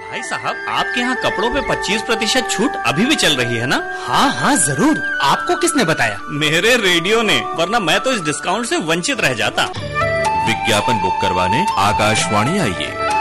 भाई साहब, आपके यहाँ कपड़ों पे 25% छूट अभी भी चल रही है ना? हाँ हाँ जरूर। आपको किसने बताया? मेरे रेडियो ने, वरना मैं तो इस डिस्काउंट से वंचित रह जाता। विज्ञापन बुक करवाने आकाशवाणी आइए।